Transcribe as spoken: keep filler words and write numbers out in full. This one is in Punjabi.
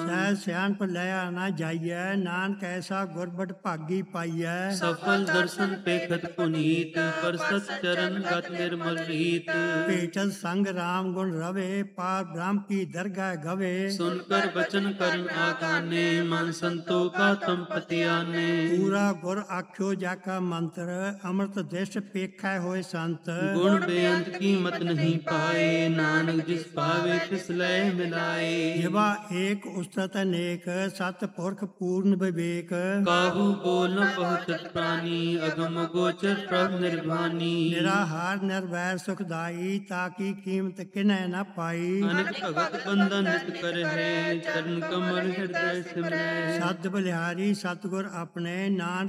ਤੈ ਸਿਆਣਪ ਲਿਆ ਨਾ ਜਾਈਐ, ਨਾਨਕ ਐਸਾ ਗੁਰਬਟ ਭਾਗੀ ਪਾਈਐ। ਸਫਲ ਦਰਸ਼ਨ ਪੇਖਤ ਪੁਨੀਤ, ਪਰਸਤ ਚਰਨ ਗਤ ਨਿਰਮਲ ਰੀਤ। ਭੇਟਤ ਸੰਗ ਰਾਮ ਗੁਣ ਰਵੇ, ਪਾਰ ਬ੍ਰਹਮ ਕੀ ਦਰਗਾਹ ਗਵੇ। ਸੁਨ ਕਰ ਬਚਨ ਕਰਨ ਆਕਾਨੇ, ਮਨ ਸੰਤੋਖਾ ਤਮ ਪਤਿਆਨੇ। ਪੂਰਾ ਗੁਰ ਆਖਿਓ ਜਾ ਕਾ ਮੰਤਰ, ਅੰਮ੍ਰਿਤ ਦ੍ਰਿਸ਼ ਪੇਖੈ ਹੋਏ ਸੰਤ। ਗੁਣ ਬੇਅੰਤ ਕੀਮਤ ਨਹੀਂ ਪਾਏ, ਨਾਨਕ ਜਿਸ ਪਾਵੇ ਤਿਸ ਲੈ ਮਿਲਾਏ। ਜਿਵਾ ਏਕ ਉਸਤਤ ਅਨੇਕ, ਸਤ ਪੁਰਖ ਪੂਰਨ ਵਿਵੇਕ। ਕਾਹੂ ਬੋਲ ਨ ਪਹੁੰਚਤ ਪ੍ਰਾਨੀ, ਅਗਮ ਗੋਚਰ ਪ੍ਰਭ ਨਿਰਵਾਨੀ। ਨਿਰਾਹਾਰ ਨਿਰਵੈਰ ਸੁਖਦਾਈ, ਤਾਕੀ ਕੀਮਤ ਕਿਨੈ ਨ ਪਾਈ। ਅਨਿਕ ਭਗਤ ਬੰਧਨ ਨਿਤ ਕਰਹਿ, ਚਰਨ ਕਮਲ ਹਿਰਦੈ ਸਿਮਰੈ। ਸਤ ਬਲਿਹਾਰੀ ਸਤਿਗੁਰ ਆਪਣੇ, ਨਾਨਕ